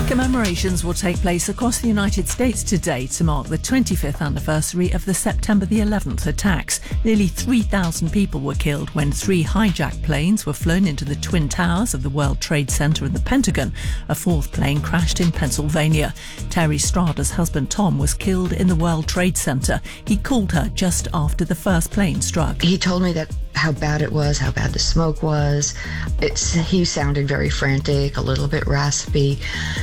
Commemorations will take place across the United States today to mark the 25th anniversary of the September the 11th attacks. Nearly 3,000 people were killed when 3 hijacked planes were flown into the Twin Towers of the World Trade Center and the Pentagon. A 4th plane crashed in Pennsylvania. Terry Strada's husband Tom was killed in the World Trade Center. He called her just after the first plane struck. He told me that how bad it was, how bad the smoke was. He sounded very frantic, a little bit raspy.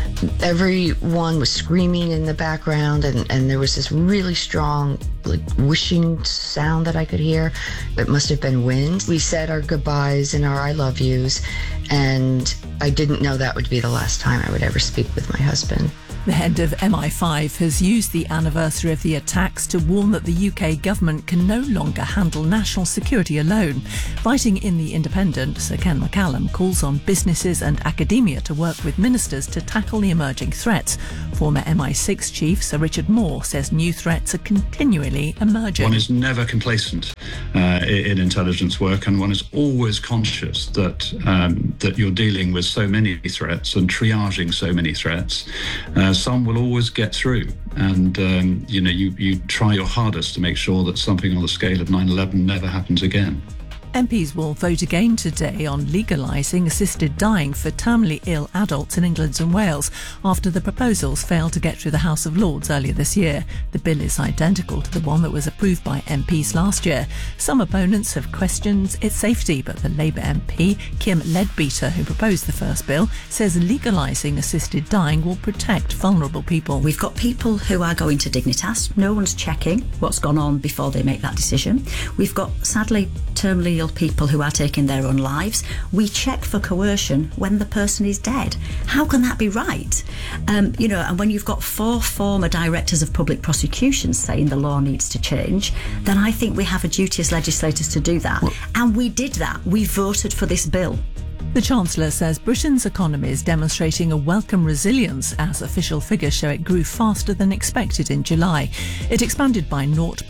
Everyone was screaming in the background, and there was this really strong, whooshing sound that I could hear. It must have been wind. We said our goodbyes and our I love yous, and I didn't know that would be the last time I would ever speak with my husband. The head of MI5 has used the anniversary of the attacks to warn that the UK government can no longer handle national security alone. Writing in The Independent, Sir Ken McCallum calls on businesses and academia to work with ministers to tackle the emerging threats. Former MI6 chief Sir Richard Moore says new threats are continually emerging. One is never complacent in intelligence work, and one is always conscious that you're dealing with so many threats and triaging so many threats. Some will always get through, and you try your hardest to make sure that something on the scale of 9/11 never happens again. MPs will vote again today on legalising assisted dying for terminally ill adults in England and Wales after the proposals failed to get through the House of Lords earlier this year. The bill is identical to the one that was approved by MPs last year. Some opponents have questioned its safety, but the Labour MP, Kim Leadbeater, who proposed the first bill, says legalising assisted dying will protect vulnerable people. We've got people who are going to Dignitas. No one's checking what's gone on before they make that decision. We've got, sadly, terminally ill people who are taking their own lives. We check for coercion when the person is dead. How can that be right? And when you've got 4 former directors of public prosecutions saying the law needs to change, then I think we have a duty as legislators to do that. And we did that. We voted for this bill. The Chancellor says Britain's economy is demonstrating a welcome resilience as official figures show it grew faster than expected in July. It expanded by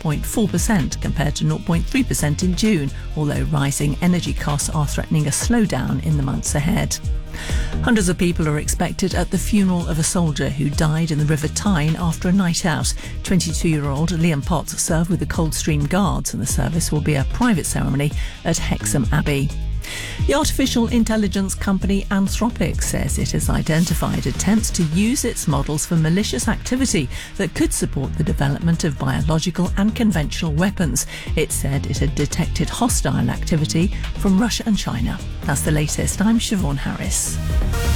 0.4% compared to 0.3% in June, although rising energy costs are threatening a slowdown in the months ahead. Hundreds of people are expected at the funeral of a soldier who died in the River Tyne after a night out. 22-year-old Liam Potts served with the Coldstream Guards, and the service will be a private ceremony at Hexham Abbey. The artificial intelligence company Anthropic says it has identified attempts to use its models for malicious activity that could support the development of biological and conventional weapons. It said it had detected hostile activity from Russia and China. That's the latest. I'm Siobhan Harris.